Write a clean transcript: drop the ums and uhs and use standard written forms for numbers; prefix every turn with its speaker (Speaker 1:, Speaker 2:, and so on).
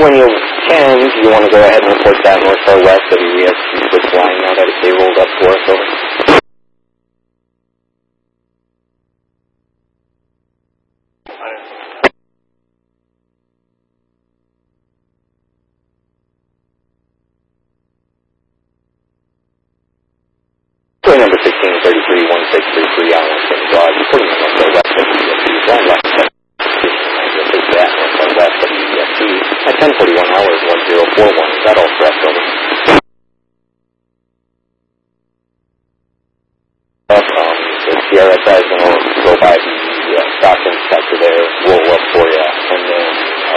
Speaker 1: when you can, do you want to go ahead and report that north or west WES this line now that it's rolled up for us? Over. Plane number 1633-1633 on 17 Drive, reporting on north or west WES, line left. Take that north or west WES at 10:41 hours 1041. Is that all correct, over? The CRSI is going to go by the stop inspector there, roll up for you, and then